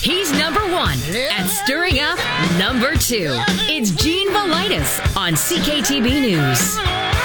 He's number one at stirring up number two. It's Gene Velitis on CKTB News.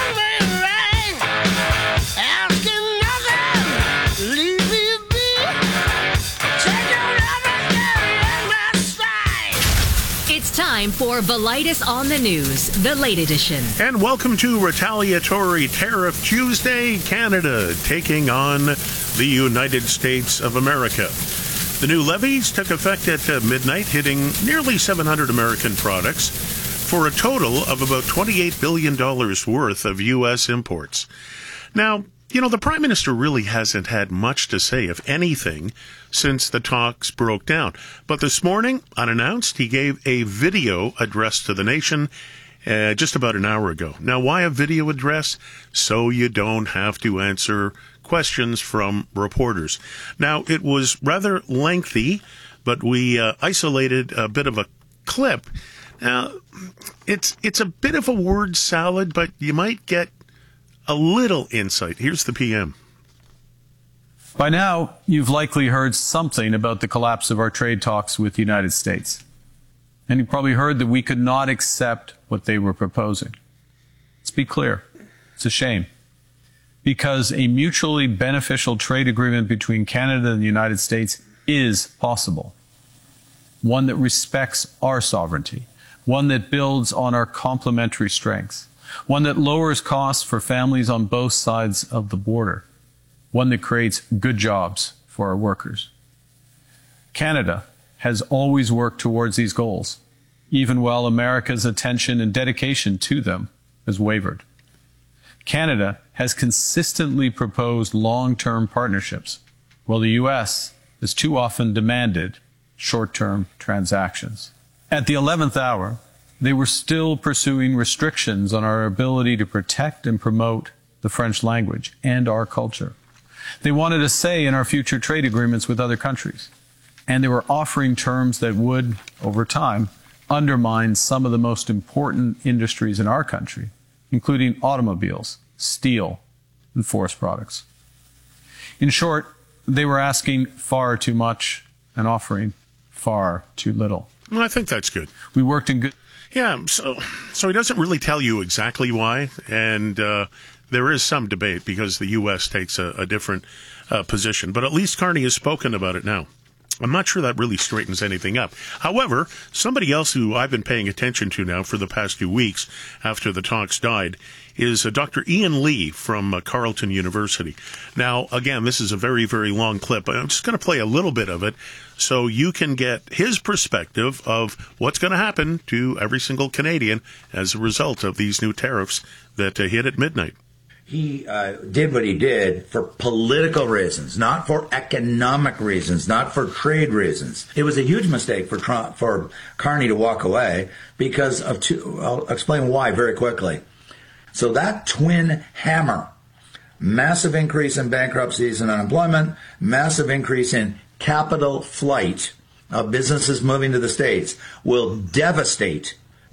It's time for Velitis on the News, the late edition. And welcome to Retaliatory Tariff Tuesday. Canada taking on the United States of America. The new levies took effect at midnight, hitting nearly 700 American products for a total of about $28 billion worth of U.S. imports. Now, you know, the Prime Minister really hasn't had much to say, if anything, since the talks broke down. But this morning, unannounced, he gave a video address to the nation just about an hour ago. Now, why a video address? So you don't have to answer questions from reporters. Now, it was rather lengthy, but we isolated a bit of a clip. Now, it's a bit of a word salad, but you might get a little insight. Here's the PM. By now, you've likely heard something about the collapse of our trade talks with the United States. And you probably heard that we could not accept what they were proposing. Let's be clear. It's a shame. Because a mutually beneficial trade agreement between Canada and the United States is possible. One that respects our sovereignty. One that builds on our complementary strengths. One that lowers costs for families on both sides of the border. One that creates good jobs for our workers. Canada has always worked towards these goals, even while America's attention and dedication to them has wavered. Canada has consistently proposed long-term partnerships, while the U.S. has too often demanded short-term transactions. At the 11th hour, they were still pursuing restrictions on our ability to protect and promote the French language and our culture. They wanted a say in our future trade agreements with other countries. And they were offering terms that would, over time, undermine some of the most important industries in our country, including automobiles, steel, and forest products. In short, they were asking far too much and offering far too little. Well, I think that's good. We worked in good... Yeah, so he doesn't really tell you exactly why, and there is some debate because the U.S. takes a different position. But at least Carney has spoken about it now. I'm not sure that really straightens anything up. However, somebody else who I've been paying attention to now for the past 2 weeks after the talks died is Dr. Ian Lee from Carleton University. Now, again, this is a very, very long clip, but I'm just going to play a little bit of it so you can get his perspective of what's going to happen to every single Canadian as a result of these new tariffs that hit at midnight. He did what he did for political reasons, not for economic reasons, not for trade reasons. It was a huge mistake for Carney to walk away because of two. I'll explain why very quickly. So that twin hammer, massive increase in bankruptcies and unemployment, massive increase in capital flight of businesses moving to the States, will devastate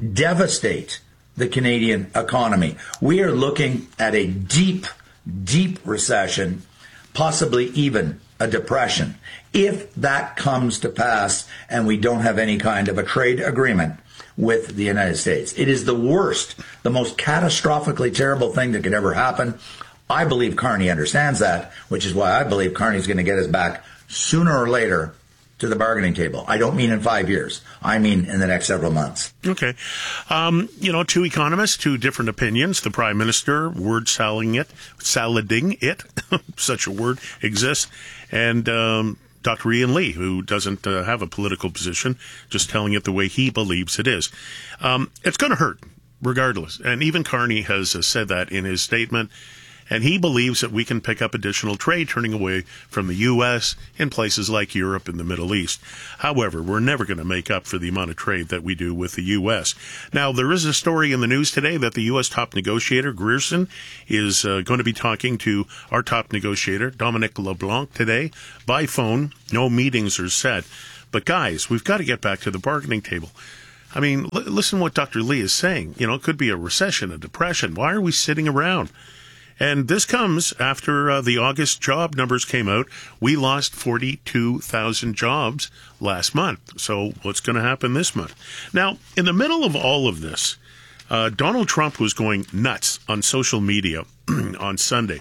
the Canadian economy. We are looking at a deep, deep recession, possibly even a depression. If that comes to pass and we don't have any kind of a trade agreement with the United States, it is the worst, the most catastrophically terrible thing that could ever happen. I believe Carney understands that, which is why I believe Carney's going to get us back sooner or later to the bargaining table. I don't mean in 5 years. I mean in the next several months. Okay. Two economists, two different opinions. The Prime Minister, salading it, such a word exists, and Dr. Ian Lee, who doesn't have a political position, just telling it the way he believes it is. It's going to hurt, regardless. And even Carney has said that in his statement. And he believes that we can pick up additional trade turning away from the U.S. in places like Europe and the Middle East. However, we're never going to make up for the amount of trade that we do with the U.S. Now, there is a story in the news today that the U.S. top negotiator, Grierson, is going to be talking to our top negotiator, Dominic LeBlanc, today by phone. No meetings are set. But guys, we've got to get back to the bargaining table. I mean, listen to what Dr. Lee is saying. You know, it could be a recession, a depression. Why are we sitting around? And this comes after the August job numbers came out. We lost 42,000 jobs last month. So what's going to happen this month? Now, in the middle of all of this, Donald Trump was going nuts on social media on Sunday.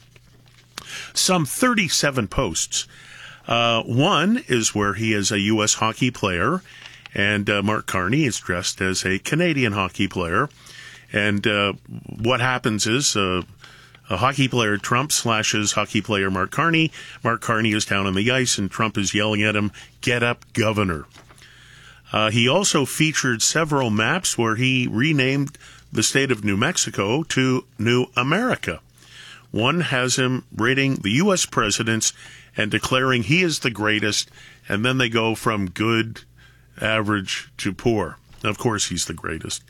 Some 37 posts. One is where he is a U.S. hockey player, and Mark Carney is dressed as a Canadian hockey player. And what happens is a hockey player Trump slashes hockey player Mark Carney. Mark Carney is down on the ice, and Trump is yelling at him, "Get up, governor." He also featured several maps where he renamed the state of New Mexico to New America. One has him rating the U.S. presidents and declaring he is the greatest, and then they go from good, average, to poor. Of course, he's the greatest.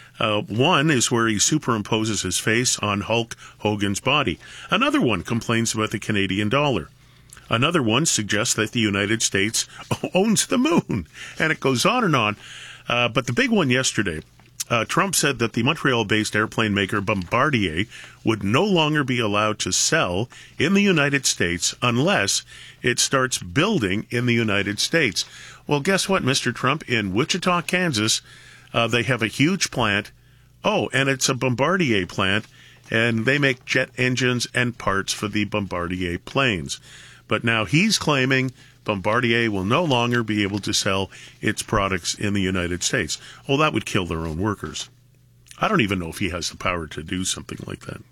One is where he superimposes his face on Hulk Hogan's body. Another one complains about the Canadian dollar. Another one suggests that the United States owns the moon. And it goes on and on. But the big one yesterday, Trump said that the Montreal-based airplane maker Bombardier would no longer be allowed to sell in the United States unless it starts building in the United States. Well, guess what, Mr. Trump? In Wichita, Kansas, they have a huge plant. Oh, and it's a Bombardier plant, and they make jet engines and parts for the Bombardier planes. But now he's claiming Bombardier will no longer be able to sell its products in the United States. Well, that would kill their own workers. I don't even know if he has the power to do something like that.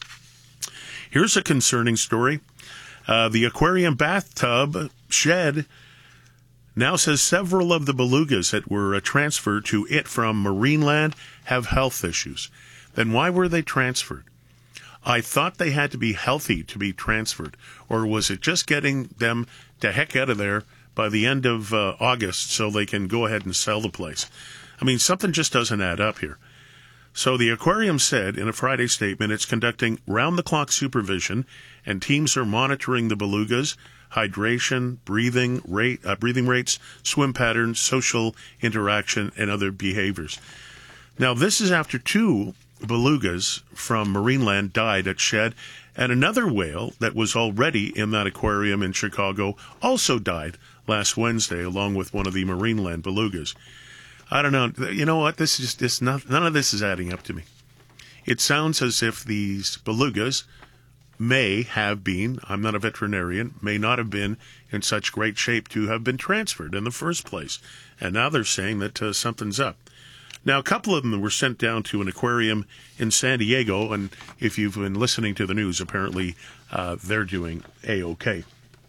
Here's a concerning story. The aquarium bathtub shed now says several of the belugas that were transferred to it from Marineland have health issues. Then why were they transferred? I thought they had to be healthy to be transferred. Or was it just getting them to heck out of there by the end of August so they can go ahead and sell the place? I mean, something just doesn't add up here. So the aquarium said in a Friday statement it's conducting round-the-clock supervision, and teams are monitoring the belugas, hydration, breathing rates, swim patterns, social interaction, and other behaviors. Now, this is after 2 belugas from Marineland died at Shed, and another whale that was already in that aquarium in Chicago also died last Wednesday, along with one of the Marineland belugas. I don't know. You know what? None of this is adding up to me. It sounds as if these belugas may have been, I'm not a veterinarian, may not have been in such great shape to have been transferred in the first place. And now they're saying that something's up. Now, a couple of them were sent down to an aquarium in San Diego, and if you've been listening to the news, apparently they're doing A-OK.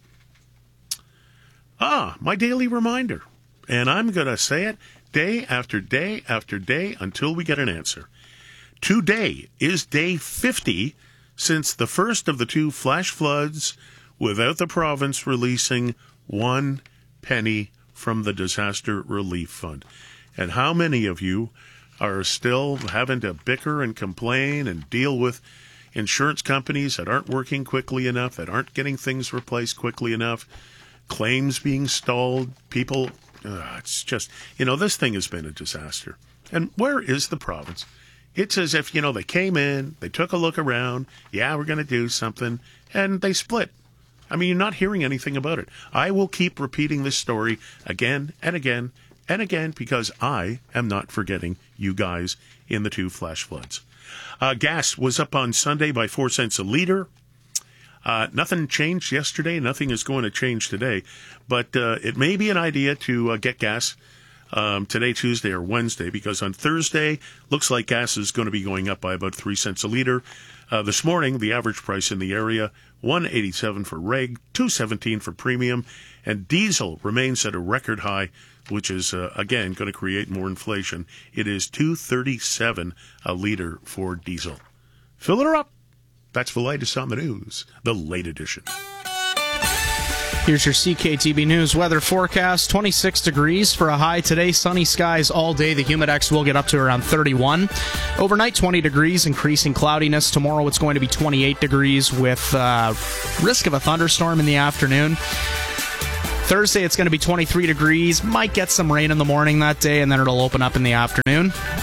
My daily reminder. And I'm going to say it day after day after day until we get an answer. Today is day 50 since the first of the 2 flash floods without the province releasing 1 penny from the Disaster Relief Fund. And how many of you are still having to bicker and complain and deal with insurance companies that aren't working quickly enough, that aren't getting things replaced quickly enough, claims being stalled, people... it's just, this thing has been a disaster. And where is the province? It's as if, they came in, they took a look around, we're going to do something, and they split. I mean, you're not hearing anything about it. I will keep repeating this story again and again and again because I am not forgetting you guys in the 2 flash floods. Gas was up on Sunday by 4 cents a liter. Nothing changed yesterday. Nothing is going to change today. But it may be an idea to get gas today, Tuesday, or Wednesday, because on Thursday, looks like gas is going to be going up by about 3 cents a liter. This morning, the average price in the area, $1.87 for reg, $2.17 for premium, and diesel remains at a record high, which is, again, going to create more inflation. It is $2.37 a liter for diesel. Fill her up. That's the latest on the news, the late edition. Here's your CKTB News weather forecast. 26 degrees for a high today. Sunny skies all day. The humidex will get up to around 31. Overnight, 20 degrees, increasing cloudiness. Tomorrow, it's going to be 28 degrees with risk of a thunderstorm in the afternoon. Thursday, it's going to be 23 degrees. Might get some rain in the morning that day, and then it'll open up in the afternoon.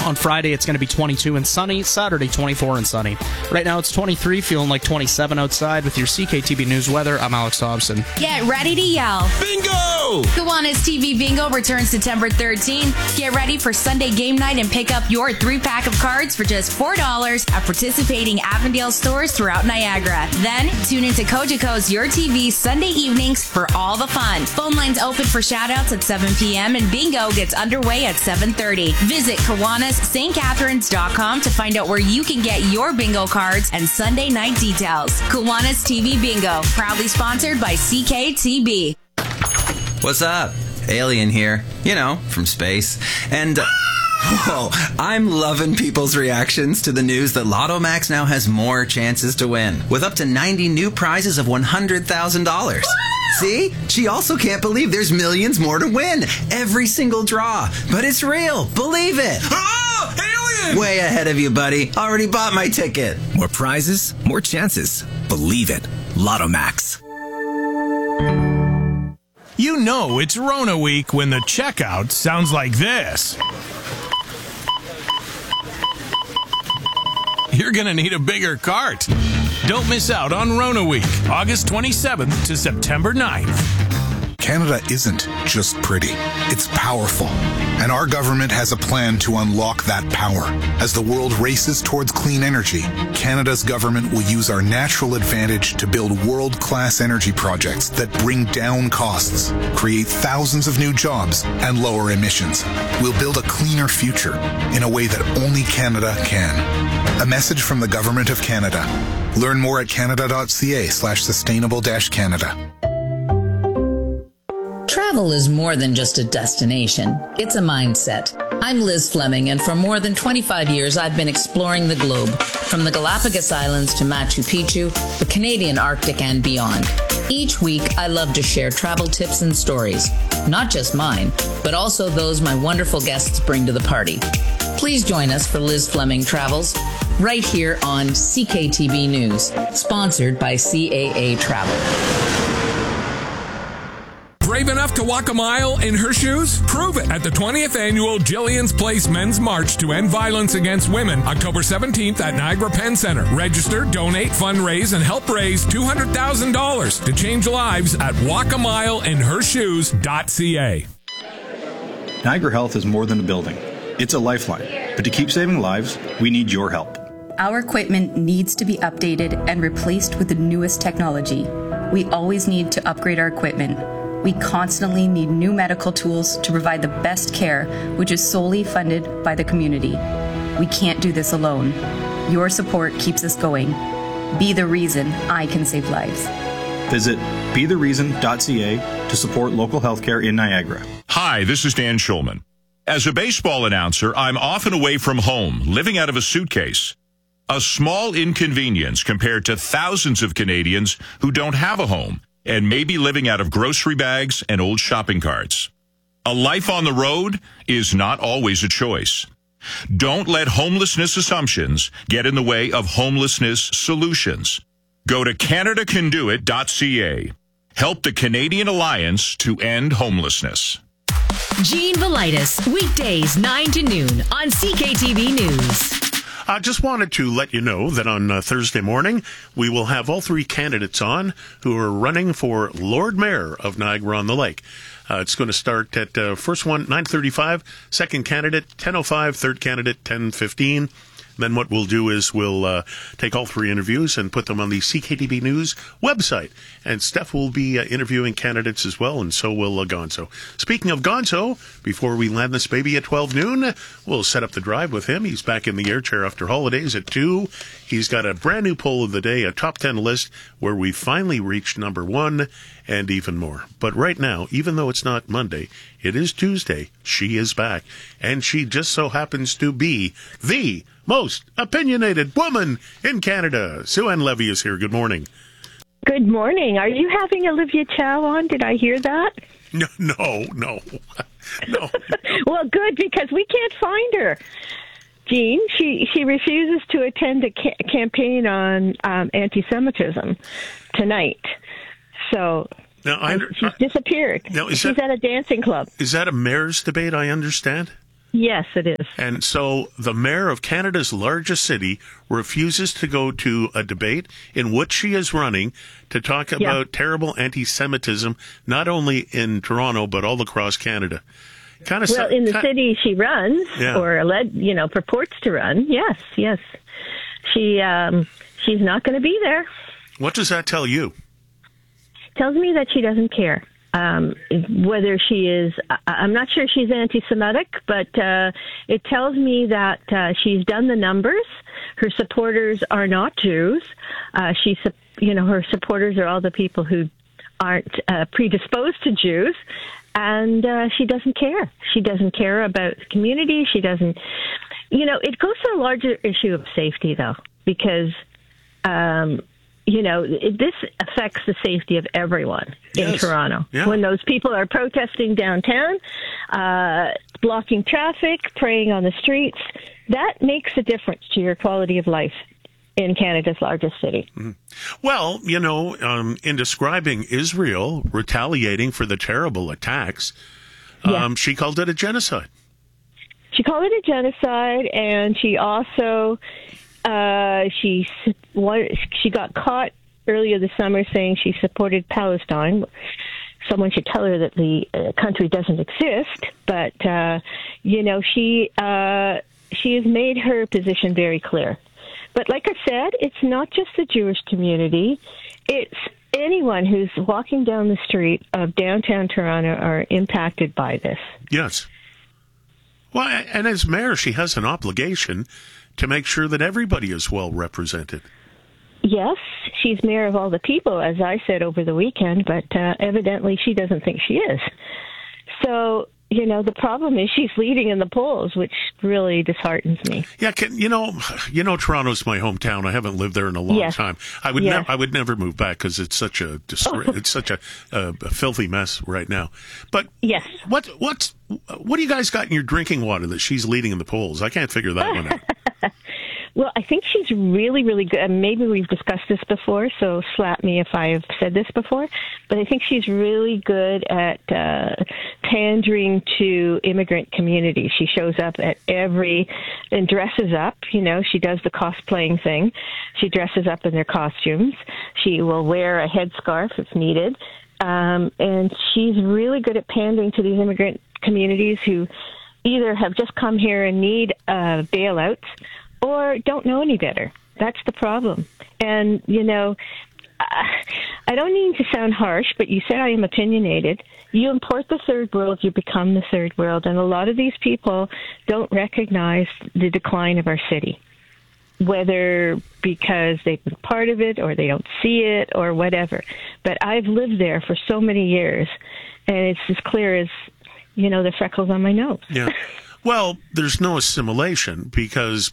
On Friday, it's going to be 22 and sunny. Saturday, 24 and sunny. Right now, it's 23, feeling like 27 outside. With your CKTB News weather, I'm Alex Thompson. Get ready to yell. Bingo! Kiwanis TV Bingo returns September 13th. Get ready for Sunday game night and pick up your 3-pack of cards for just $4 at participating Avondale stores throughout Niagara. Then, tune into Cogeco's Your TV Sunday evenings for all the fun. Phone lines open for shoutouts at 7 p.m. and Bingo gets underway at 7:30. Visit KiwanisSt.Catharines.com to find out where you can get your bingo cards and Sunday night details. Kiwanis TV Bingo, proudly sponsored by CKTB. What's up? Alien here. You know, from space. And... whoa, I'm loving people's reactions to the news that Lotto Max now has more chances to win, with up to 90 new prizes of $100,000. See? She also can't believe there's millions more to win. Every single draw. But it's real. Believe it. Oh, alien! Way ahead of you, buddy. Already bought my ticket. More prizes, more chances. Believe it. Lotto Max. You know it's Rona week when the checkout sounds like this. You're going to need a bigger cart. Don't miss out on Rona Week, August 27th to September 9th. Canada isn't just pretty, it's powerful. And our government has a plan to unlock that power. As the world races towards clean energy, Canada's government will use our natural advantage to build world-class energy projects that bring down costs, create thousands of new jobs, and lower emissions. We'll build a cleaner future in a way that only Canada can. A message from the Government of Canada. Learn more at canada.ca/sustainable-canada. Travel is more than just a destination. It's a mindset. I'm Liz Fleming, and for more than 25 years, I've been exploring the globe, from the Galapagos Islands to Machu Picchu, the Canadian Arctic, and beyond. Each week, I love to share travel tips and stories, not just mine, but also those my wonderful guests bring to the party. Please join us for Liz Fleming Travels, right here on CKTB News, sponsored by CAA Travel. Brave enough to walk a mile in her shoes? Prove it at the 20th annual Jillian's Place Men's March to End Violence Against Women, October 17th at Niagara Penn Center. Register, donate, fundraise, and help raise $200,000 to change lives at walkamileinhershoes.ca. Niagara Health is more than a building. It's a lifeline. But to keep saving lives, we need your help. Our equipment needs to be updated and replaced with the newest technology. We always need to upgrade our equipment. We constantly need new medical tools to provide the best care, which is solely funded by the community. We can't do this alone. Your support keeps us going. Be the reason I can save lives. Visit bethereason.ca to support local healthcare in Niagara. Hi, this is Dan Schulman. As a baseball announcer, I'm often away from home, living out of a suitcase. A small inconvenience compared to thousands of Canadians who don't have a home and may be living out of grocery bags and old shopping carts. A life on the road is not always a choice. Don't let homelessness assumptions get in the way of homelessness solutions. Go to CanadaCanDoIt.ca. Help the Canadian Alliance to End Homelessness. Gene Velitis, weekdays 9 to noon on CKTB News. I just wanted to let you know that on Thursday morning, we will have all three candidates on who are running for Lord Mayor of Niagara-on-the-Lake. It's going to start at first one, 9:35, second candidate, 10:05, third candidate, 10:15. Then what we'll do is we'll take all three interviews and put them on the CKTB News website. And Steph will be interviewing candidates as well, and so will Gonzo. Speaking of Gonzo, before we land this baby at 12 noon, we'll set up the drive with him. He's back in the air chair after holidays at 2. He's got a brand new poll of the day, a top 10 list where we finally reached number 1 and even more. But right now, even though it's not Monday, it is Tuesday. She is back, and she just so happens to be the most opinionated woman in Canada. Sue-Ann Levy is here. Good morning. Good morning. Are you having Olivia Chow on? Did I hear that? No. Well, good, because we can't find her. Jean, she refuses to attend a campaign on anti-Semitism tonight. So now, she's disappeared. Now, she's at a dancing club. Is that a mayor's debate, I understand? Yes, it is. And so the mayor of Canada's largest city refuses to go to a debate in which she is running to talk about terrible anti-Semitism, not only in Toronto, but all across Canada. In the city she runs, or purports to run, yes. She's not going to be there. What does that tell you? Tells me that she doesn't care. Whether she is, I'm not sure she's anti-Semitic, but it tells me that she's done the numbers. Her supporters are not Jews. Her supporters are all the people who aren't predisposed to Jews, and she doesn't care. She doesn't care about the community. She doesn't. It goes to a larger issue of safety, though, because. This affects the safety of everyone in Toronto. Yeah. When those people are protesting downtown, blocking traffic, praying on the streets, that makes a difference to your quality of life in Canada's largest city. Mm-hmm. Well, in describing Israel retaliating for the terrible attacks, she called it a genocide. She called it a genocide, and she also... She got caught earlier this summer saying she supported Palestine. Someone should tell her that the country doesn't exist. But she has made her position very clear. But like I said, it's not just the Jewish community. It's anyone who's walking down the street of downtown Toronto are impacted by this. Yes. Well, and as mayor, she has an obligation to make sure that everybody is well represented. Yes, she's mayor of all the people, as I said over the weekend, but evidently she doesn't think she is. So, the problem is she's leading in the polls, which really disheartens me. Yeah, Toronto's my hometown. I haven't lived there in a long time. I would never move back because it's such a it's such a filthy mess right now. But yes, what do you guys got in your drinking water that she's leading in the polls? I can't figure that one out. Well, I think she's really, really good. And maybe we've discussed this before, so slap me if I've said this before. But I think she's really good at pandering to immigrant communities. She shows up at and dresses up. She does the cosplaying thing. She dresses up in their costumes. She will wear a headscarf if needed. And she's really good at pandering to these immigrant communities who either have just come here and need bailouts or don't know any better. That's the problem. And, I don't mean to sound harsh, but you said I am opinionated. You import the third world, you become the third world. And a lot of these people don't recognize the decline of our city, whether because they've been part of it or they don't see it or whatever. But I've lived there for so many years, and it's as clear as, the freckles on my nose. Yeah. Well, there's no assimilation because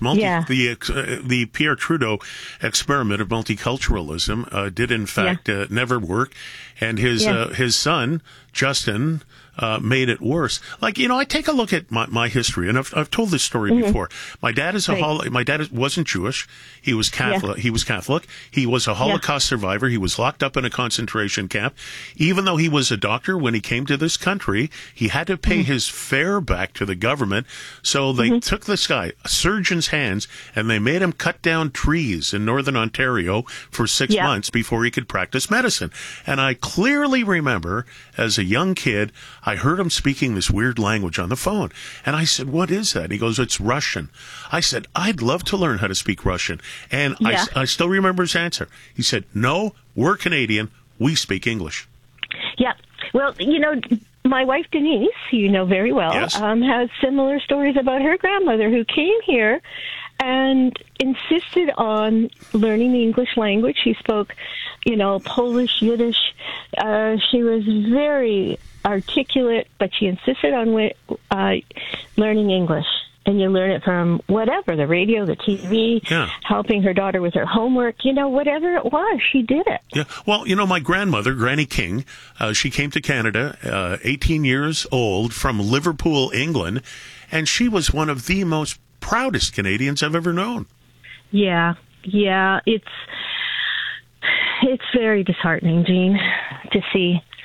the Pierre Trudeau experiment of multiculturalism did in fact never work, and his son Justin made it worse. Like, I take a look at my history, and I've told this story before. My dad wasn't Jewish. He was Catholic. Yeah. He was Catholic. He was a Holocaust survivor. He was locked up in a concentration camp. Even though he was a doctor, when he came to this country, he had to pay his fare back to the government. So they took this guy, a surgeon's hands, and they made him cut down trees in northern Ontario for 6 months before he could practice medicine. And I clearly remember, as a young kid, I heard him speaking this weird language on the phone. And I said, "What is that?" And he goes, "It's Russian." I said, "I'd love to learn how to speak Russian." And I still remember his answer. He said, "No, we're Canadian. We speak English." Yeah. Well, my wife, Denise, who you know very well, has similar stories about her grandmother who came here and insisted on learning the English language. She spoke, Polish, Yiddish. She was very articulate, but she insisted on learning English. And you learn it from whatever, the radio, the TV, helping her daughter with her homework, whatever it was, she did it. Yeah. Well, my grandmother, Granny King, she came to Canada, 18 years old, from Liverpool, England, and she was one of the most proudest Canadians I've ever known. Yeah. It's very disheartening, Gene, to see.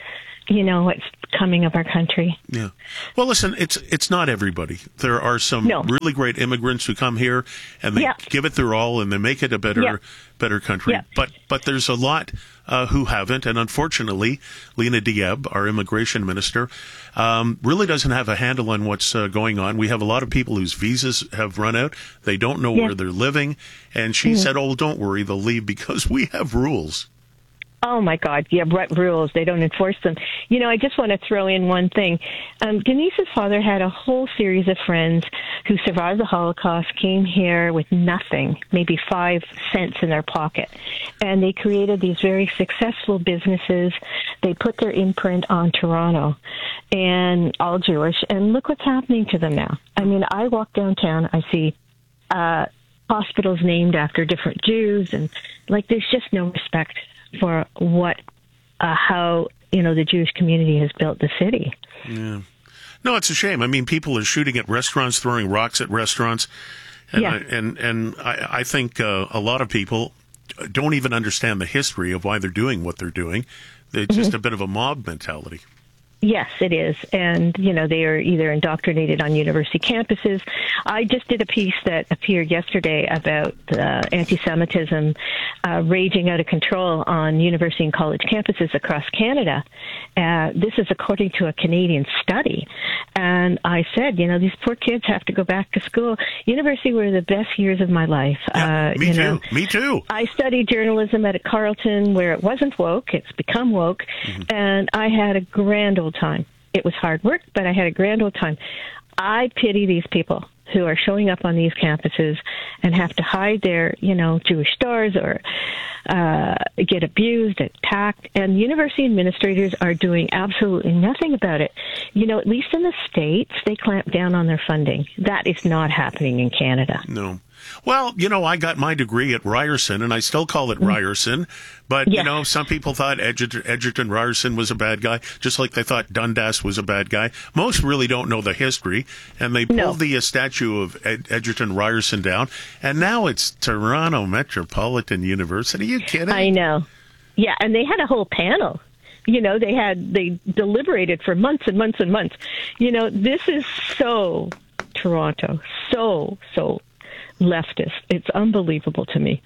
what's coming of our country. Yeah. Well, listen, it's not everybody. There are some really great immigrants who come here and they give it their all and they make it a better country. Yeah. But there's a lot who haven't, and unfortunately, Lena Diab, our immigration minister, really doesn't have a handle on what's going on. We have a lot of people whose visas have run out. They don't know where they're living, and she said, "Oh, don't worry, they'll leave because we have rules." Oh, my God. Yeah, what rules? They don't enforce them. I just want to throw in one thing. Denise's father had a whole series of friends who survived the Holocaust, came here with nothing, maybe 5 cents in their pocket. And they created these very successful businesses. They put their imprint on Toronto, and all Jewish. And look what's happening to them now. I mean, I walk downtown, I see hospitals named after different Jews, and, there's just no respect for how the Jewish community has built the city. Yeah. No, it's a shame. I mean, people are shooting at restaurants, throwing rocks at restaurants. And I think a lot of people don't even understand the history of why they're doing what they're doing. It's just a bit of a mob mentality. Yes, it is. And, they are either indoctrinated on university campuses. I just did a piece that appeared yesterday about anti-Semitism raging out of control on university and college campuses across Canada. This is according to a Canadian study. And I said, these poor kids have to go back to school. University were the best years of my life. Yeah, me too. I studied journalism at Carleton where it wasn't woke. It's become woke. And I had a grand old time. It was hard work, but I had a grand old time. I pity these people who are showing up on these campuses and have to hide their, Jewish stars or get abused, attacked, and university administrators are doing absolutely nothing about it. At least in the States, they clamp down on their funding. That is not happening in Canada. No. Well, I got my degree at Ryerson, and I still call it Ryerson. But, some people thought Edgerton Ryerson was a bad guy, just like they thought Dundas was a bad guy. Most really don't know the history, and they pulled the statue of Edgerton Ryerson down, and now it's Toronto Metropolitan University. Are you kidding? I know. Yeah, and they had a whole panel. They deliberated for months and months and months. This is so Toronto, so leftist. It's unbelievable to me.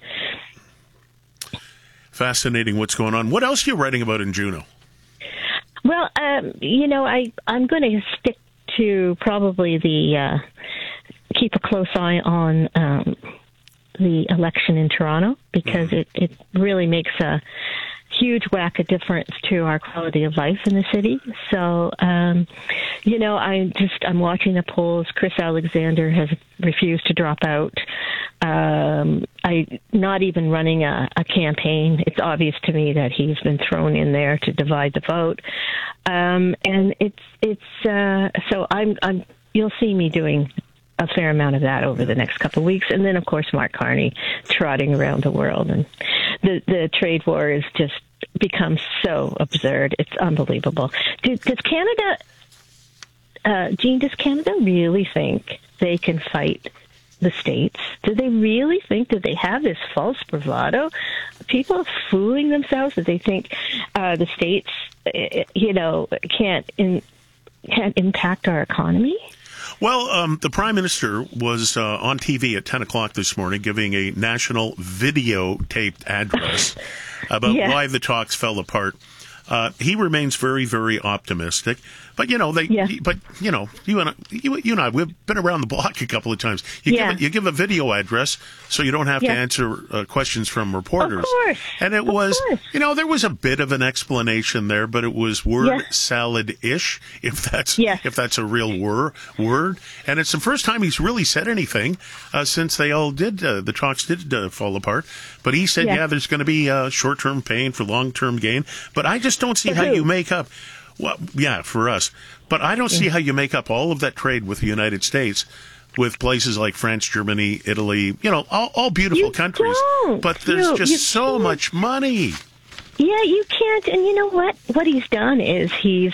Fascinating what's going on. What else are you writing about in Juneau? Well, I'm going to stick to probably keep a close eye on the election in Toronto because it really makes a huge whack of difference to our quality of life in the city. So, I'm watching the polls. Chris Alexander has refused to drop out. Not even running a campaign. It's obvious to me that he's been thrown in there to divide the vote. And so you'll see me doing a fair amount of that over the next couple of weeks. And then, of course, Mark Carney trotting around the world. And the trade war has just become so absurd. It's unbelievable. Does Canada really think they can fight the States? Do they really think that they have this false bravado? People are fooling themselves that they think the States, can't impact our economy? Well, the Prime Minister was on TV at 10 o'clock this morning giving a national videotaped address about why the talks fell apart. He remains very, very optimistic. But, you and I, we've been around the block a couple of times. You give a video address so you don't have to answer questions from reporters. Of course. And it was, there was a bit of an explanation there, but it was word salad-ish, if that's a real word. And it's the first time he's really said anything since they all did, the talks did fall apart. But he said, there's going to be short-term pain for long-term gain. But I just don't see how you make up. Well, for us. But I don't see how you make up all of that trade with the United States with places like France, Germany, Italy, all beautiful countries. But there's just so much money. Yeah, you can't. And you know what? What he's done is he's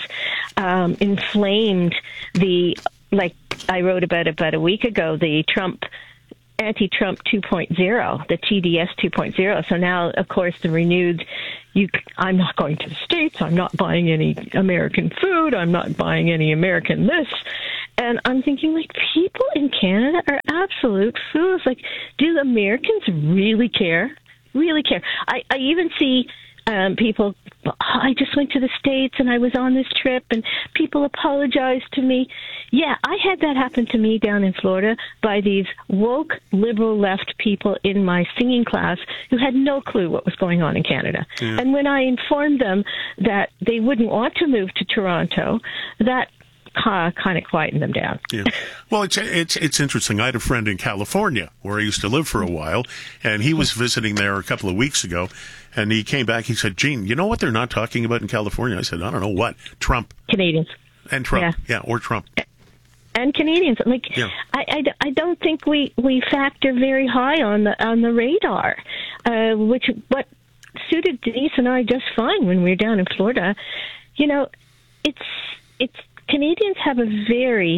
inflamed like I wrote about a week ago, the Trump anti-Trump 2.0, the TDS 2.0. So now, of course, the renewed, I'm not going to the States, I'm not buying any American food, I'm not buying any American this. And I'm thinking, like, people in Canada are absolute fools. Like, do Americans really care? Really care? I even see people, I just went to the States and I was on this trip and people apologized to me. Yeah, I had that happen to me down in Florida by these woke, liberal left people in my singing class who had no clue what was going on in Canada. Yeah. And when I informed them that they wouldn't want to move to Toronto, that kind of quietened them down. Yeah. Well, it's interesting. I had a friend in California where I used to live for a while, and he was visiting there a couple of weeks ago, and he came back. He said, Gene, you know what they're not talking about in California? I said, I don't know what. Trump. Canadians. And Trump. Yeah, or Trump. And Canadians. Like, yeah. I don't think we factor very high on the radar, what suited Denise and I just fine when we were down in Florida. You know, it's Canadians have a very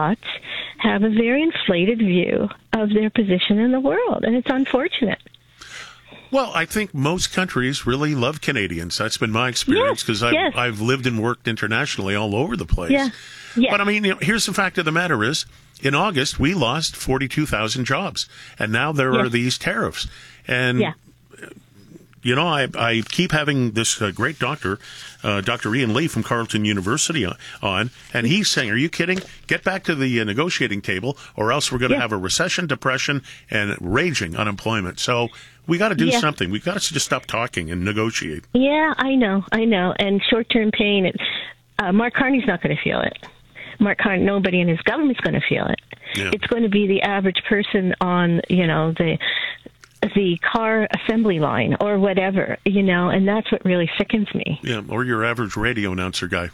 inflated view of their position in the world, and it's unfortunate. Well, I think most countries really love Canadians. That's been my experience because I've lived and worked internationally all over the place. Yeah. Yes. But I mean, here's the fact of the matter is, in August, we lost 42,000 jobs, and now there are these tariffs. And you know, I keep having this great doctor, Dr. Ian Lee from Carleton University on, and he's saying, are you kidding? Get back to the negotiating table, or else we're going to have a recession, depression, and raging unemployment. So we got to do something. We've got to just stop talking and negotiate. Yeah, I know. And short-term pain, Mark Carney's not going to feel it. Mark Carney, nobody in his government's going to feel it. Yeah. It's going to be the average person on, the car assembly line or whatever, and that's what really sickens me. Yeah, or your average radio announcer guy.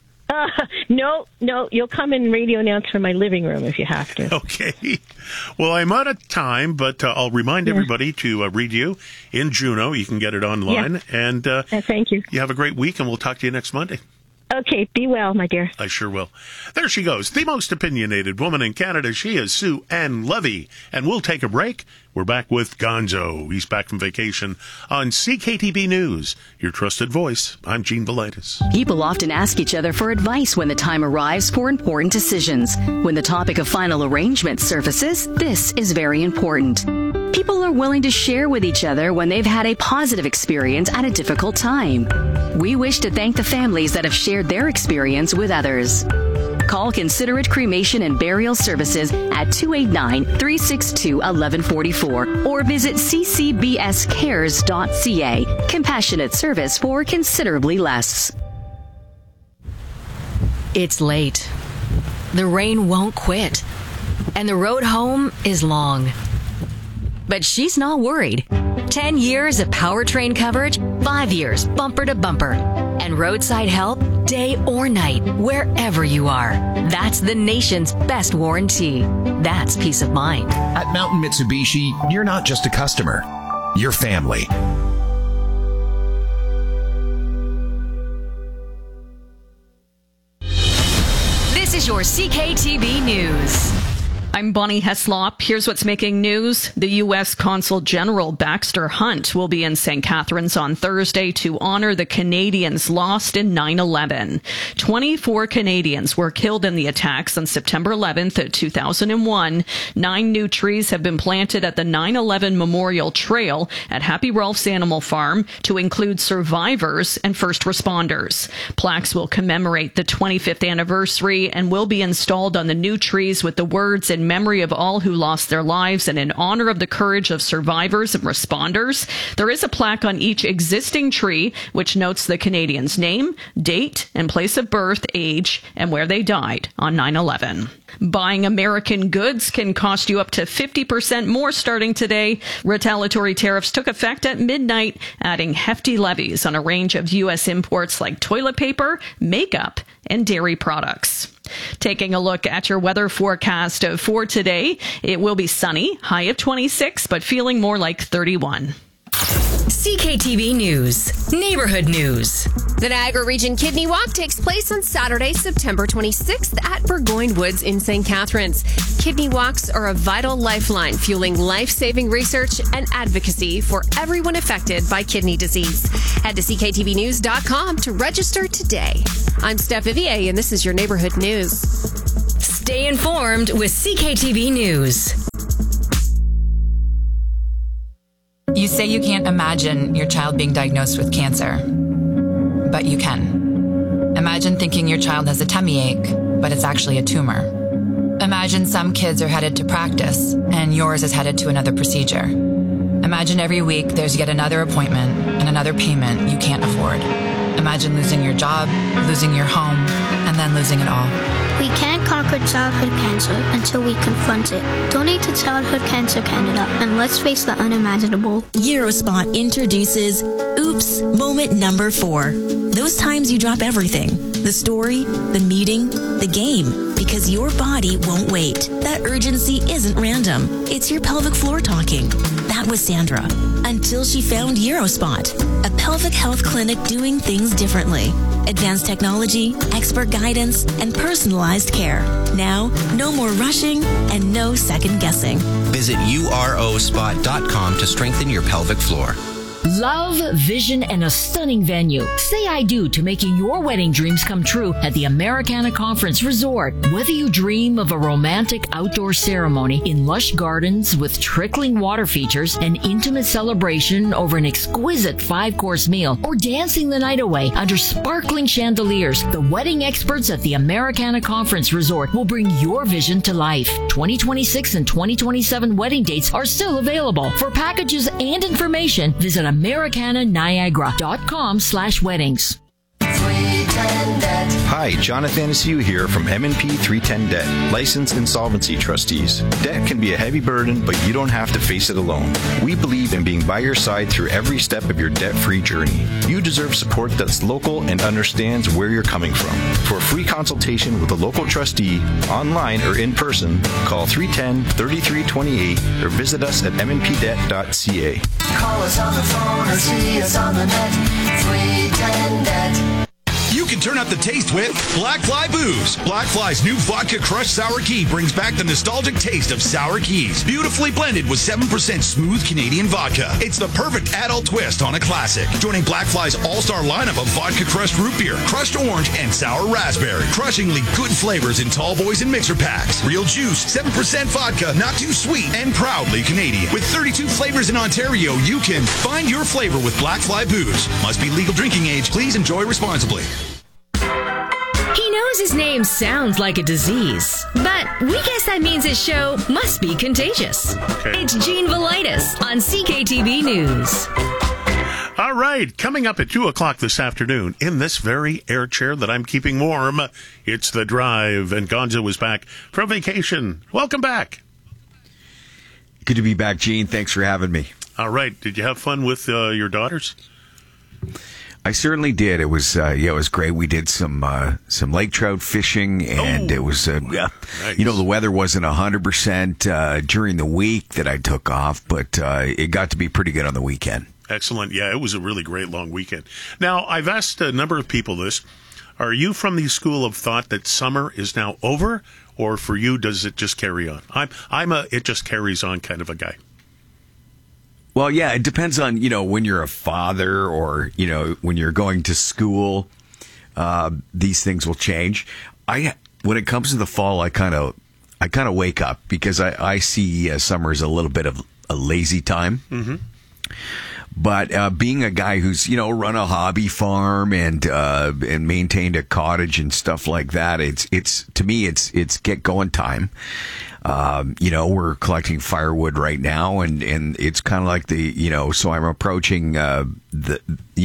No, you'll come and radio announce from my living room if you have to. Okay. Well, I'm out of time, but I'll remind everybody to read you in Juno. You can get it online. Yeah. And thank you. You have a great week, and we'll talk to you next Monday. Okay, be well, my dear. I sure will. There she goes, the most opinionated woman in Canada. She is Sue Ann Levy. And we'll take a break. We're back with Gonzo. He's back from vacation on CKTB News, your trusted voice. I'm Gene Velitis. People often ask each other for advice when the time arrives for important decisions. When the topic of final arrangement surfaces, this is very important. People are willing to share with each other when they've had a positive experience at a difficult time. We wish to thank the families that have shared their experience with others. Call Considerate Cremation and Burial Services at 289-362-1144 or visit ccbscares.ca. Compassionate service for considerably less. It's late. The rain won't quit. And the road home is long. But she's not worried. 10 years of powertrain coverage, 5 years bumper to bumper, and roadside help day or night, wherever you are. That's the nation's best warranty. That's peace of mind. At Mountain Mitsubishi, you're not just a customer, you're family. This is your CKTB News. I'm Bonnie Heslop. Here's what's making news. The U.S. Consul General Baxter Hunt will be in St. Catharines on Thursday to honor the Canadians lost in 9/11. 24 Canadians were killed in the attacks on September 11th, 2001. 9 new trees have been planted at the 9/11 Memorial Trail at Happy Ralph's Animal Farm to include survivors and first responders. Plaques will commemorate the 25th anniversary and will be installed on the new trees with the words in memory of all who lost their lives and in honor of the courage of survivors and responders. There is a plaque on each existing tree which notes the Canadian's name, date, and place of birth, age, and where they died on 9/11. Buying American goods can cost you up to 50% more starting today. Retaliatory tariffs took effect at midnight, adding hefty levies on a range of U.S. imports like toilet paper, makeup, and dairy products. Taking a look at your weather forecast for today, it will be sunny, high of 26, but feeling more like 31. CKTB News, Neighborhood News. The Niagara Region Kidney Walk takes place on Saturday, September 26th at Burgoyne Woods in St. Catharines. Kidney walks are a vital lifeline, fueling life-saving research and advocacy for everyone affected by kidney disease. Head to cktvnews.com to register today. I'm Steph Vivier, and this is your Neighborhood News. Stay informed with CKTB News. You say you can't imagine your child being diagnosed with cancer, but you can. Imagine thinking your child has a tummy ache, but it's actually a tumor. Imagine some kids are headed to practice, and yours is headed to another procedure. Imagine every week there's yet another appointment and another payment you can't afford. Imagine losing your job, losing your home, and then losing it all. We can't conquer childhood cancer until we confront it. Donate to Childhood Cancer Canada and let's face the unimaginable. Eurospot introduces Oops Moment Number 4. Those times you drop everything. The story, the meeting, the game. Because your body won't wait. That urgency isn't random. It's your pelvic floor talking. That was Sandra. Until she found Eurospot, a pelvic health clinic doing things differently. Advanced technology, expert guidance, and personalized care. Now, no more rushing and no second guessing. Visit urospot.com to strengthen your pelvic floor. Love, vision, and a stunning venue. Say I do to making your wedding dreams come true at the Americana Conference Resort. Whether you dream of a romantic outdoor ceremony in lush gardens with trickling water features, an intimate celebration over an exquisite 5-course meal, or dancing the night away under sparkling chandeliers, the wedding experts at the Americana Conference Resort will bring your vision to life. 2026 and 2027 wedding dates are still available. For packages and information, visit americananiagara.com/weddings. Hi, Jonathan Anaciu here from M&P 310 Debt, licensed insolvency trustees. Debt can be a heavy burden, but you don't have to face it alone. We believe in being by your side through every step of your debt-free journey. You deserve support that's local and understands where you're coming from. For a free consultation with a local trustee, online or in person, call 310-3328 or visit us at mnpdebt.ca. Call us on the phone or see us on the net. 310 Debt. You can turn up the taste with Black Fly Booze. Black Fly's new Vodka Crush Sour Key brings back the nostalgic taste of sour keys. Beautifully blended with 7% smooth Canadian vodka. It's the perfect adult twist on a classic. Joining Black Fly's all-star lineup of vodka crushed root beer, crushed orange, and sour raspberry. Crushingly good flavors in tall boys and mixer packs. Real juice, 7% vodka, not too sweet, and proudly Canadian. With 32 flavors in Ontario, you can find your flavor with Black Fly Booze. Must be legal drinking age. Please enjoy responsibly. He knows his name sounds like a disease, but we guess that means his show must be contagious. Okay. It's Gene Velitis on CKTB News. All right, coming up at 2 o'clock this afternoon, in this very air chair that I'm keeping warm, it's The Drive, and Gonzo is back from vacation. Welcome back. Good to be back, Gene. Thanks for having me. All right, did you have fun with your daughters? I certainly did. It was it was great. We did some lake trout fishing, and it was nice. You know, the weather wasn't 100% during the week that I took off, but it got to be pretty good on the weekend. Excellent. Yeah, it was a really great long weekend. Now, I've asked a number of people this. Are you from the school of thought that summer is now over, or for you, does it just carry on? I'm a it just carries on kind of a guy. Well, yeah, it depends on, when you're a father or, when you're going to school, these things will change. When it comes to the fall, I kind of wake up because I see summer as a little bit of a lazy time. Mm-hmm. But being a guy who's, run a hobby farm and maintained a cottage and stuff like that, it's to me, it's get going time. We're collecting firewood right now, and it's kind of like so I'm approaching the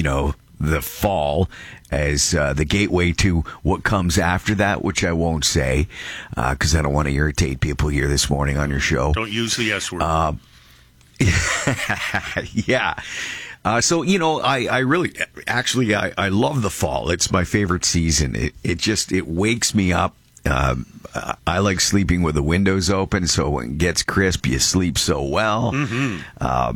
fall as the gateway to what comes after that, which I won't say because I don't want to irritate people here this morning on your show. Don't use the S word. Yeah. So, I really, actually, I love the fall. It's my favorite season. It wakes me up. I like sleeping with the windows open, so when it gets crisp, you sleep so well. Mm-hmm.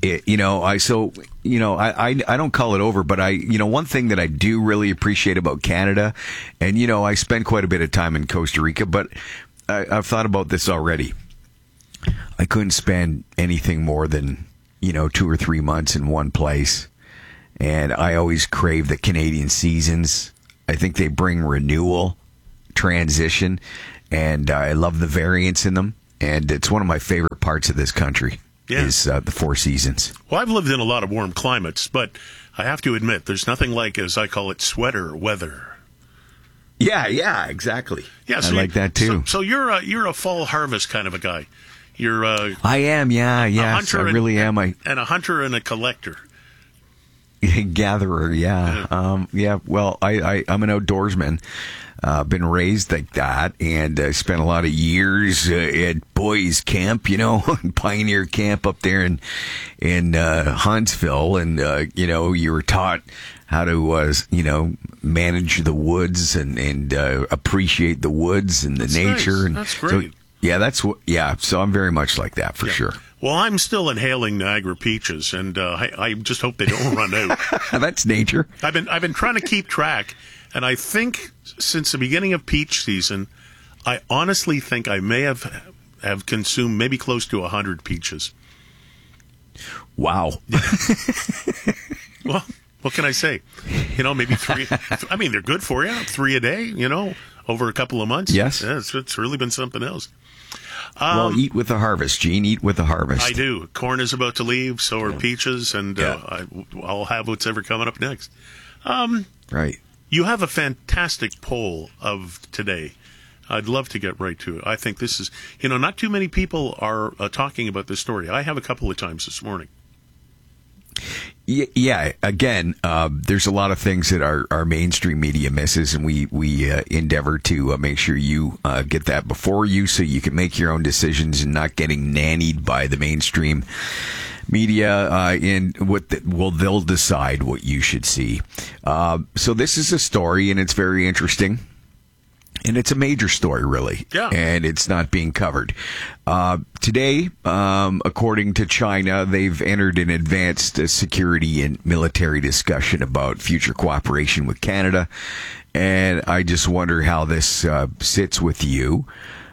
I don't call it over, but one thing that I do really appreciate about Canada, and, I spend quite a bit of time in Costa Rica, but I've thought about this already. I couldn't spend anything more than, 2 or 3 months in one place. And I always crave the Canadian seasons. I think they bring renewal, transition, and I love the variance in them. And it's one of my favorite parts of this country is the 4 seasons. Well, I've lived in a lot of warm climates, but I have to admit, there's nothing like, as I call it, sweater weather. Yeah, exactly. Yeah, so I like that too. So you're a fall harvest kind of a guy. You're I am, yeah. I really am. And a hunter and a collector. Gatherer, yeah. Well, I'm an outdoorsman. Been raised like that, and spent a lot of years at boys camp, Pioneer Camp up there in Huntsville, and you were taught how to manage the woods and appreciate the woods and the nature. And that's great. So, so I'm very much like that for sure. Well, I'm still inhaling Niagara peaches, and I just hope they don't run out. That's nature. I've been trying to keep track, and I think since the beginning of peach season, I honestly think I may have consumed maybe close to 100 peaches. Wow. Well, what can I say? Maybe 3. I mean, they're good for you. 3 a day, over a couple of months. Yes. Yeah, it's really been something else. Well, eat with the harvest, Gene. Eat with the harvest. I do. Corn is about to leave, so are peaches, and I'll have what's ever coming up next. Right. You have a fantastic poll of today. I'd love to get right to it. I think this is, not too many people are talking about this story. I have a couple of times this morning. Yeah. Again, there's a lot of things that our mainstream media misses, and we endeavor to make sure you get that before you, so you can make your own decisions and not getting nannied by the mainstream media. And they'll decide what you should see. So this is a story, and it's very interesting. And it's a major story, really. Yeah. And it's not being covered. Today, according to China, they've entered an advanced security and military discussion about future cooperation with Canada. And I just wonder how this sits with you.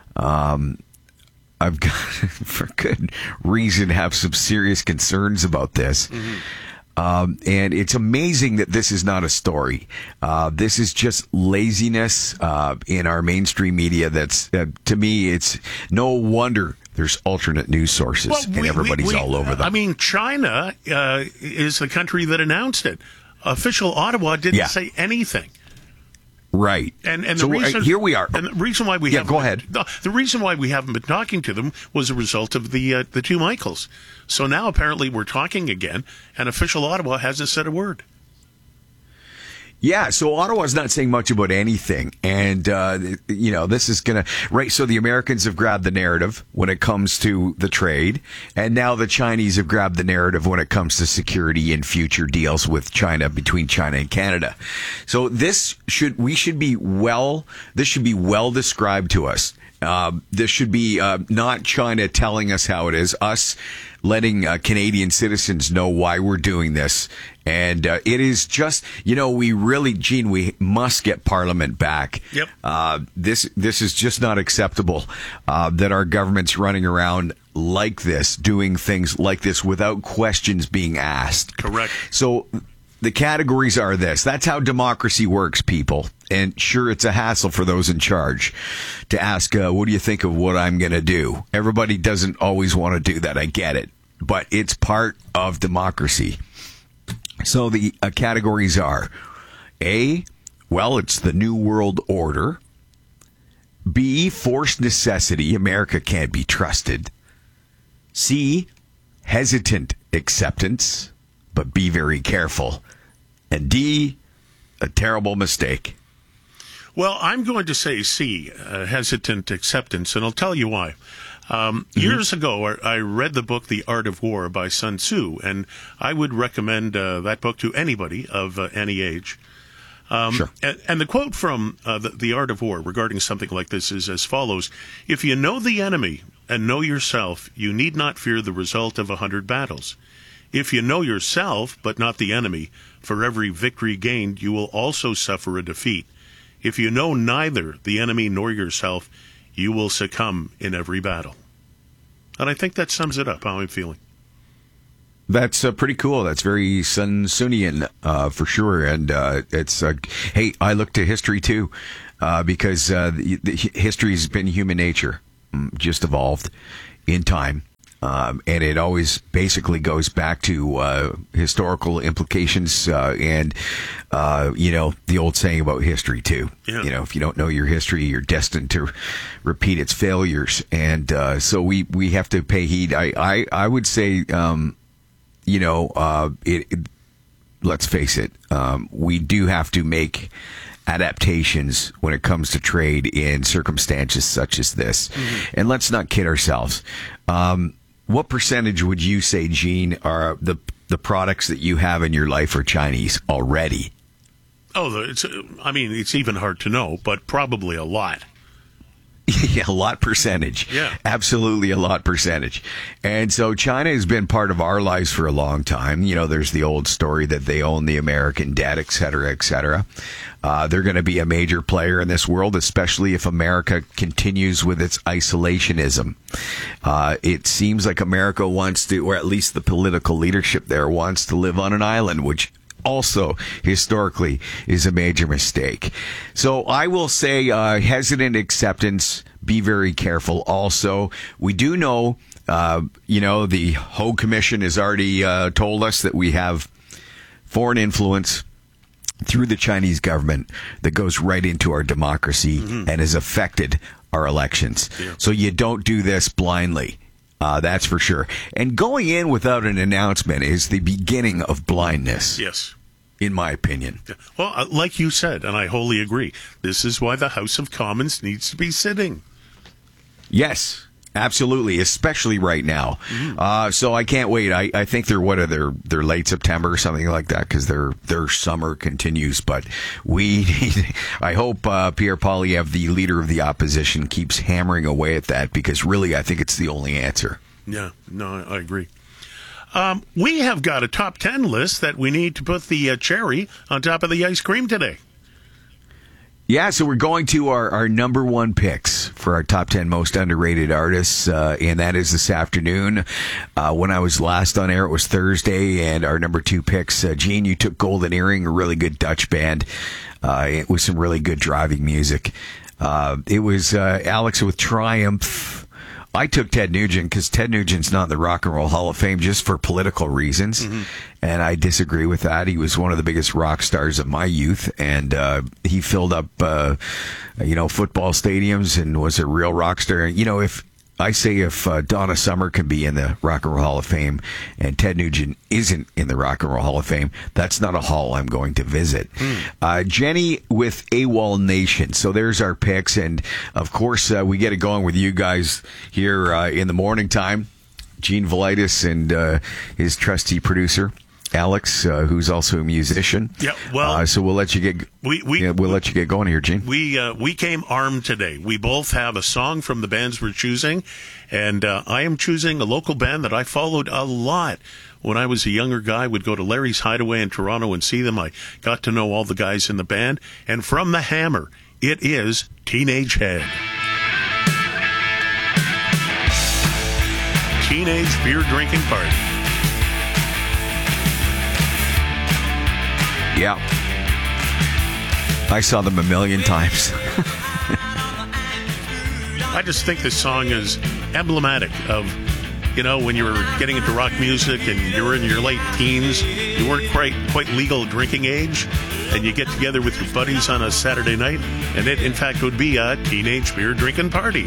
I've got, for good reason, have some serious concerns about this. Mm-hmm. And it's amazing that this is not a story. This is just laziness in our mainstream media. That's to me, it's no wonder there's alternate news sources, and everybody's all over them. I mean, China is the country that announced it. Official Ottawa didn't say anything. Right. And so the reason, here we are. And the reason why we go ahead. The reason why we haven't been talking to them was a result of the two Michaels. So now apparently we're talking again, and official Ottawa hasn't said a word. Yeah, so Ottawa's not saying much about anything. And, this is going to... Right, so the Americans have grabbed the narrative when it comes to the trade. And now the Chinese have grabbed the narrative when it comes to security and future deals with China, between China and Canada. So this should be well described to us. This should be not China telling us how it is, us letting Canadian citizens know why we're doing this. And it is just, we really, Gene, we must get Parliament back. Yep. This is just not acceptable that our government's running around like this, doing things like this without questions being asked. Correct. So the categories are this. That's how democracy works, people. And sure, it's a hassle for those in charge to ask, what do you think of what I'm going to do? Everybody doesn't always want to do that. I get it. But it's part of democracy. So the categories are A, well, it's the New World Order. B, forced necessity. America can't be trusted. C, hesitant acceptance, but be very careful. And D, a terrible mistake. Well, I'm going to say C, hesitant acceptance, and I'll tell you why. Years ago, I read the book The Art of War by Sun Tzu, and I would recommend that book to anybody of any age. Sure. And the quote from the Art of War regarding something like this is as follows: "If you know the enemy and know yourself, you need not fear the result of 100 battles. If you know yourself, but not the enemy, for every victory gained, you will also suffer a defeat. If you know neither the enemy nor yourself, you will succumb in every battle. And I think that sums it up, how I'm feeling. That's pretty cool. That's very Sun Tzuian, for sure. And it's, hey, I look to history too, because history has been human nature, just evolved in time. And it always basically goes back to historical implications and, the old saying about history, too. Yeah. If you don't know your history, you're destined to repeat its failures. And so we have to pay heed. I would say, let's face it, we do have to make adaptations when it comes to trade in circumstances such as this. Mm-hmm. And let's not kid ourselves. What percentage would you say, Gene, are the products that you have in your life are Chinese already? Oh, it's even hard to know, but probably a lot. Yeah, a lot percentage. Yeah. Absolutely a lot percentage. And so China has been part of our lives for a long time. There's the old story that they own the American debt, et cetera, et cetera. They're going to be a major player in this world, especially if America continues with its isolationism. It seems like America wants to, or at least the political leadership there wants to live on an island, which also historically is a major mistake. So I will say hesitant acceptance, be very careful. Also, we do know, the Hague Commission has already told us that we have foreign influence through the Chinese government that goes right into our democracy and has affected our elections. Yeah. So you don't do this blindly. That's for sure. And going in without an announcement is the beginning of blindness. Yes. In my opinion. Well, like you said, and I wholly agree, this is why the House of Commons needs to be sitting. Yes, absolutely, especially right now. Mm-hmm. So I can't wait. I think they're late September or something like that, because their summer continues. But I hope Pierre Poilievre, the leader of the opposition, keeps hammering away at that, because really I think it's the only answer. Yeah, no, I agree. We have got a top 10 list that we need to put the cherry on top of the ice cream today. Yeah, so we're going to our number one picks for our top 10 most underrated artists, and that is this afternoon. When I was last on air, it was Thursday, and our number two picks, Gene, you took Golden Earring, a really good Dutch band, with some really good driving music. It was Alex with Triumph. I took Ted Nugent because Ted Nugent's not in the Rock and Roll Hall of Fame just for political reasons, and I disagree with that. He was one of the biggest rock stars of my youth, and he filled up, football stadiums and was a real rock star. If Donna Summer can be in the Rock and Roll Hall of Fame and Ted Nugent isn't in the Rock and Roll Hall of Fame, that's not a hall I'm going to visit. Jenny with AWOL Nation. So there's our picks. And, of course, we get it going with you guys here in the morning time. Gene Velitis and his trusty producer, Alex, who's also a musician. Yeah, well, so we'll let you get we'll let you get going here, Gene. We came armed today. We both have a song from the bands we're choosing, and I am choosing a local band that I followed a lot when I was a younger guy. Would go to Larry's Hideaway in Toronto and see them. I got to know all the guys in the band, and from the Hammer, it is Teenage Head. Teenage Beer Drinking Party. Yeah. I saw them a million times. I just think this song is emblematic of, when you were getting into rock music and you were in your late teens, you weren't quite legal drinking age, and you get together with your buddies on a Saturday night, and it, in fact, would be a teenage beer drinking party.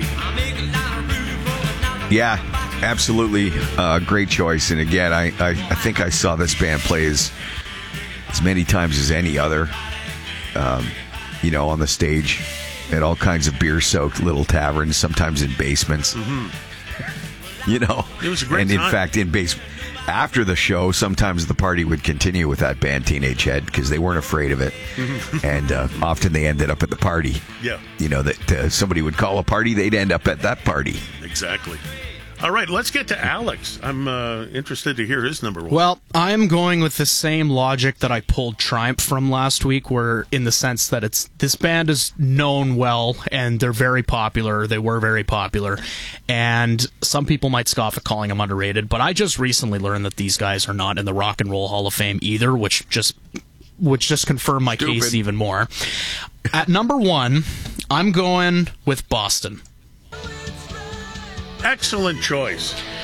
Yeah, absolutely. Great choice. And again, I think I saw this band play as many times as any other, on the stage at all kinds of beer-soaked little taverns, sometimes in basements. It was a great time. And in fact, after the show, sometimes the party would continue with that band Teenage Head because they weren't afraid of it. And often they ended up at the party. Yeah. That somebody would call a party, they'd end up at that party. Exactly. All right, let's get to Alex. I'm interested to hear his number one. Well, I'm going with the same logic that I pulled Triumph from last week, where in the sense that this band is known well and they're very popular. They were very popular, and some people might scoff at calling them underrated, but I just recently learned that these guys are not in the Rock and Roll Hall of Fame either, which just confirmed my case even more. At number one, I'm going with Boston. Excellent choice.